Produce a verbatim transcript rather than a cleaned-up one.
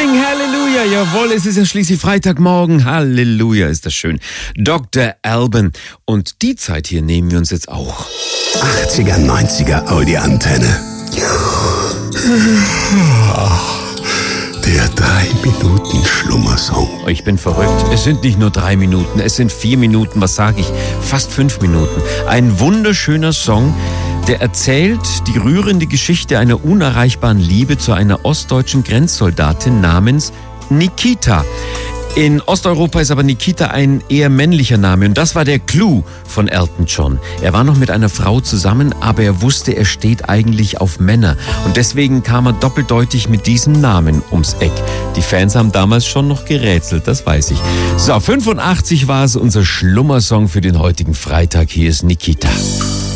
Sing Halleluja, jawohl, es ist ja schließlich Freitagmorgen. Halleluja, ist das schön. Doktor Alban. Und die Zeit hier nehmen wir uns jetzt auch. achtziger, neunziger Audi-Antenne. Der drei Minuten Schlummersong. Ich bin verrückt. Es sind nicht nur drei Minuten, es sind vier Minuten, was sage ich? Fast fünf Minuten. Ein wunderschöner Song, der erzählt die rührende Geschichte einer unerreichbaren Liebe zu einer ostdeutschen Grenzsoldatin namens Nikita. In Osteuropa ist aber Nikita ein eher männlicher Name und das war der Clou von Elton John. Er war noch mit einer Frau zusammen, aber er wusste, er steht eigentlich auf Männer und deswegen kam er doppeldeutig mit diesem Namen ums Eck. Die Fans haben damals schon noch gerätselt, das weiß ich. So, fünfundachtzig war es, unser Schlummersong für den heutigen Freitag. Hier ist Nikita.